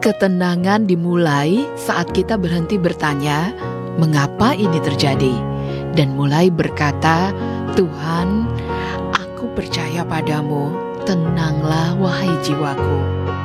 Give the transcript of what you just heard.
Ketenangan dimulai saat kita berhenti bertanya, mengapa ini terjadi? Dan mulai berkata, Tuhan, aku percaya padamu, tenanglah wahai jiwaku.